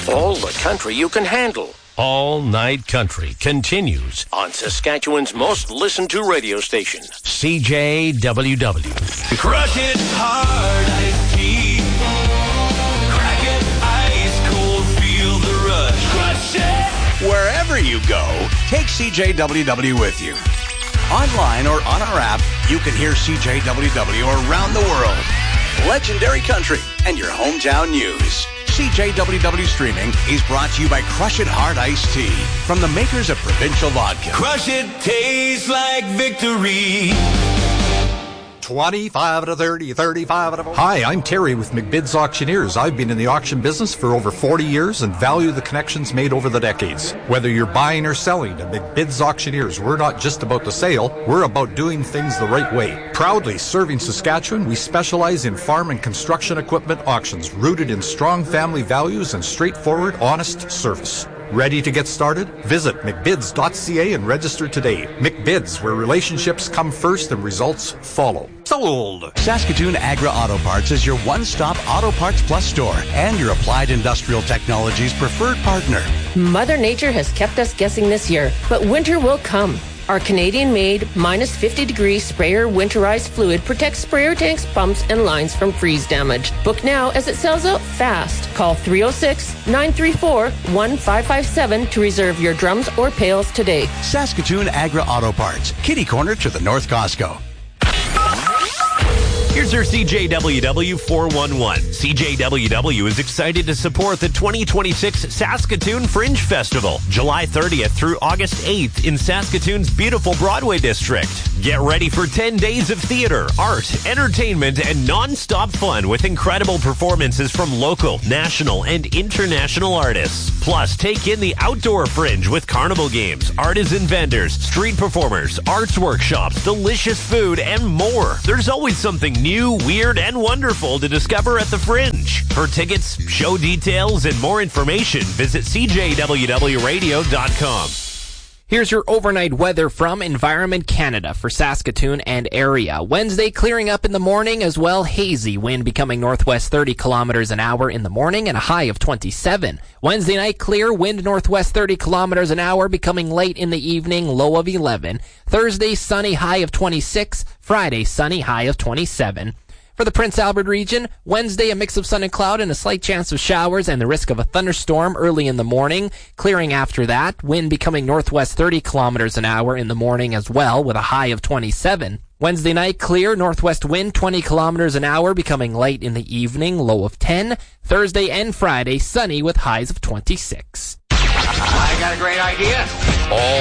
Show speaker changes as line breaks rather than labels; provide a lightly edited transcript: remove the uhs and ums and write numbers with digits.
All the country you can handle. All Night Country continues on Saskatchewan's most listened to radio station, CJWW.
Crush it hard, iced tea. Crack it ice cold, feel the rush. Crush it!
Wherever you go, take CJWW with you. Online or on our app, you can hear CJWW around the world. Legendary country and your hometown news. CJWW Streaming is brought to you by Crush It Hard Iced Tea from the makers of Provincial Vodka.
Crush it, tastes like victory.
25 to 30, 35 to 40. Hi, I'm Terry with McBid's Auctioneers. I've been in the auction business for over 40 years and value the connections made over the decades. Whether you're buying or selling, at McBid's Auctioneers, we're not just about the sale, we're about doing things the right way. Proudly serving Saskatchewan, we specialize in farm and construction equipment auctions rooted in strong family values and straightforward, honest service. Ready to get started? Visit McBids.ca and register today. McBids, where relationships come first and results follow. Sold!
Saskatoon Agra Auto Parts is your one-stop Auto Parts Plus store and your Applied Industrial Technologies preferred partner.
Mother Nature has kept us guessing this year, but winter will come. Our Canadian-made, minus 50-degree sprayer winterized fluid protects sprayer tanks, pumps, and lines from freeze damage. Book now as it sells out fast. Call 306-934-1557 to reserve your drums or pails today.
Saskatoon Agra Auto Parts, kitty corner to the North Costco.
Here's your CJWW 411. CJWW is excited to support the 2026 Saskatoon Fringe Festival, July 30th through August 8th in Saskatoon's beautiful Broadway district. Get ready for 10 days of theater, art, entertainment, and non-stop fun with incredible performances from local, national, and international artists. Plus, take in the outdoor Fringe with carnival games, artisan vendors, street performers, arts workshops, delicious food, and more. There's always something new, weird, and wonderful to discover at the Fringe. For tickets, show details, and more information, visit CJWWRadio.com.
Here's your overnight weather from Environment Canada for Saskatoon and area. Wednesday clearing up in the morning as well. Hazy wind becoming northwest 30 kilometers an hour in the morning and a high of 27. Wednesday night clear, wind northwest 30 kilometers an hour becoming late in the evening, low of 11. Thursday sunny, high of 26. Friday sunny, high of 27. For the Prince Albert region, Wednesday a mix of sun and cloud and a slight chance of showers and the risk of a thunderstorm early in the morning. Clearing after that, wind becoming northwest 30 kilometers an hour in the morning as well with a high of 27. Wednesday night clear, northwest wind 20 kilometers an hour becoming late in the evening, low of 10. Thursday and Friday sunny with highs of 26.
I got a great idea.